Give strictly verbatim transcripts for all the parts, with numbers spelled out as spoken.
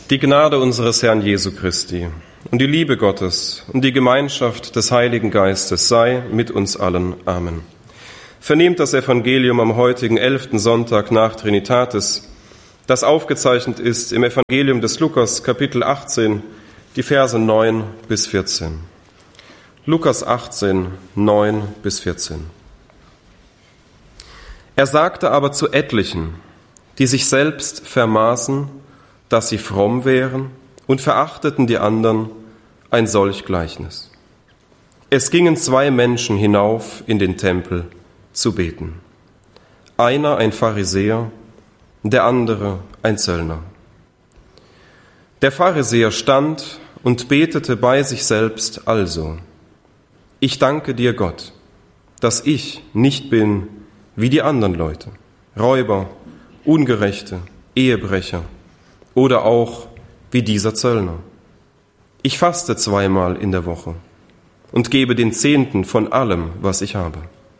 Die Gnade unseres Herrn Jesu Christi und die Liebe Gottes und die Gemeinschaft des Heiligen Geistes sei mit uns allen. Amen. Vernehmt das Evangelium am heutigen elften Sonntag nach Trinitatis, das aufgezeichnet ist im Evangelium des Lukas, Kapitel achtzehn, die Verse neun bis vierzehn. Lukas achtzehn, neun bis vierzehn. Er sagte aber zu etlichen, die sich selbst vermaßen, dass sie fromm wären, und verachteten die anderen, ein solch Gleichnis. Es gingen zwei Menschen hinauf in den Tempel zu beten. Einer ein Pharisäer, der andere ein Zöllner. Der Pharisäer stand und betete bei sich selbst also: Ich danke dir, Gott, dass ich nicht bin wie die anderen Leute, Räuber, Ungerechte, Ehebrecher oder auch wie dieser Zöllner. Ich faste zweimal in der Woche und gebe den Zehnten von allem, was ich habe.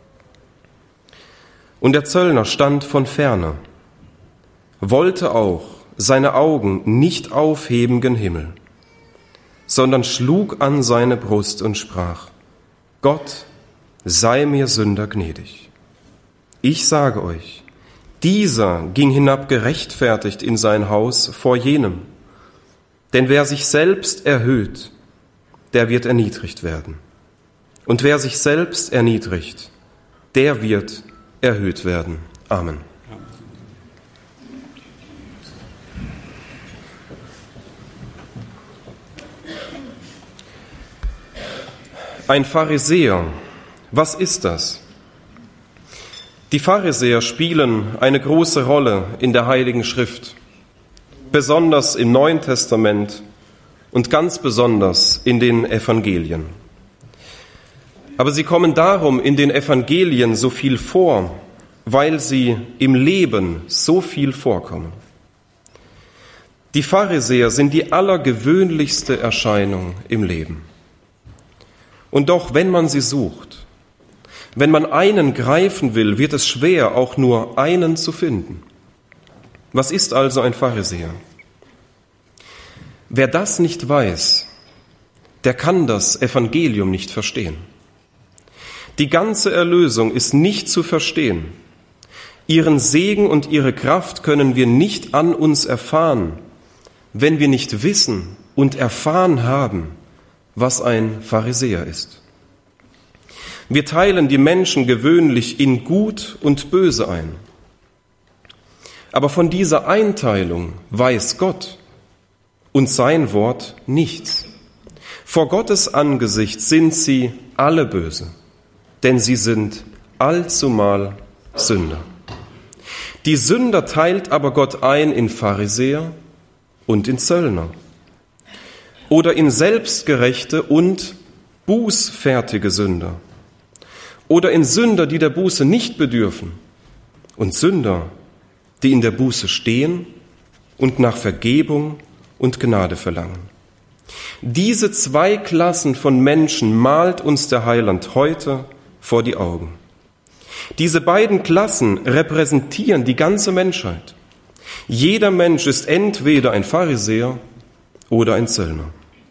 Und der Zöllner stand von ferne, wollte auch seine Augen nicht aufheben gen Himmel, sondern schlug an seine Brust und sprach: Gott, sei mir Sünder gnädig. Ich sage euch, dieser ging hinab gerechtfertigt in sein Haus vor jenem. Denn wer sich selbst erhöht, der wird erniedrigt werden. Und wer sich selbst erniedrigt, der wird erhöht werden. Amen. Ein Pharisäer, was ist das? Die Pharisäer spielen eine große Rolle in der Heiligen Schrift, besonders im Neuen Testament und ganz besonders in den Evangelien. Aber sie kommen darum in den Evangelien so viel vor, weil sie im Leben so viel vorkommen. Die Pharisäer sind die allergewöhnlichste Erscheinung im Leben. Und doch, wenn man sie sucht, wenn man einen greifen will, wird es schwer, auch nur einen zu finden. Was ist also ein Pharisäer? Wer das nicht weiß, der kann das Evangelium nicht verstehen. Die ganze Erlösung ist nicht zu verstehen. Ihren Segen und ihre Kraft können wir nicht an uns erfahren, wenn wir nicht wissen und erfahren haben, was ein Pharisäer ist. Wir teilen die Menschen gewöhnlich in Gut und Böse ein. Aber von dieser Einteilung weiß Gott und sein Wort nichts. Vor Gottes Angesicht sind sie alle böse, denn sie sind allzumal Sünder. Die Sünder teilt aber Gott ein in Pharisäer und in Zöllner oder in selbstgerechte und bußfertige Sünder. Oder in Sünder, die der Buße nicht bedürfen, und Sünder, die in der Buße stehen und nach Vergebung und Gnade verlangen. Diese zwei Klassen von Menschen malt uns der Heiland heute vor die Augen. Diese beiden Klassen repräsentieren die ganze Menschheit. Jeder Mensch ist entweder ein Pharisäer oder ein Zöllner.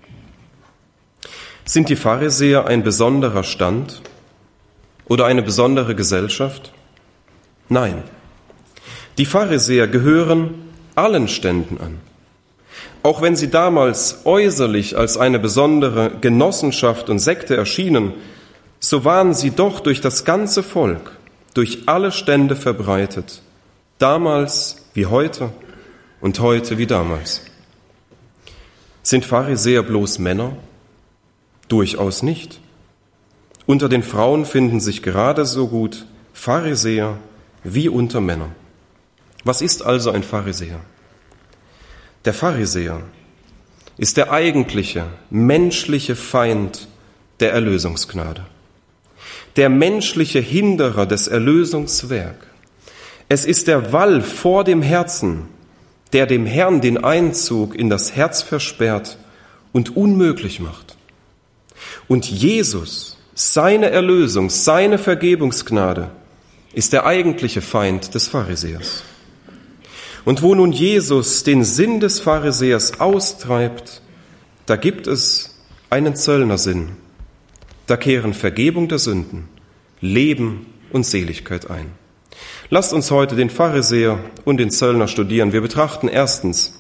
Sind die Pharisäer ein besonderer Stand oder eine besondere Gesellschaft? Nein. Die Pharisäer gehören allen Ständen an. Auch wenn sie damals äußerlich als eine besondere Genossenschaft und Sekte erschienen, so waren sie doch durch das ganze Volk, durch alle Stände verbreitet, damals wie heute und heute wie damals. Sind Pharisäer bloß Männer? Durchaus nicht. Unter den Frauen finden sich gerade so gut Pharisäer wie unter Männern. Was ist also ein Pharisäer? Der Pharisäer ist der eigentliche menschliche Feind der Erlösungsgnade, der menschliche Hinderer des Erlösungswerk. Es ist der Wall vor dem Herzen, der dem Herrn den Einzug in das Herz versperrt und unmöglich macht. Und Jesus, seine Erlösung, seine Vergebungsgnade ist der eigentliche Feind des Pharisäers. Und wo nun Jesus den Sinn des Pharisäers austreibt, da gibt es einen Zöllnersinn. Da kehren Vergebung der Sünden, Leben und Seligkeit ein. Lasst uns heute den Pharisäer und den Zöllner studieren. Wir betrachten erstens